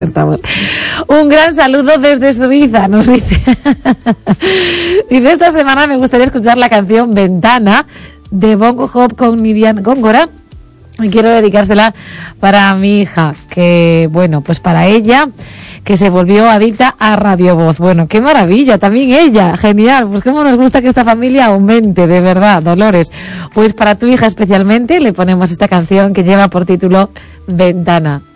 Estamos. Un gran saludo desde Suiza, nos dice. Dice, esta semana me gustaría escuchar la canción Ventana de Bongo Hop con Nidian Góngora. Y quiero dedicársela para mi hija, que bueno, pues para ella, que se volvió adicta a Radio Voz. Bueno, qué maravilla, también ella, genial. Pues cómo nos gusta que esta familia aumente, de verdad, Dolores. Pues para tu hija especialmente le ponemos esta canción que lleva por título Ventana.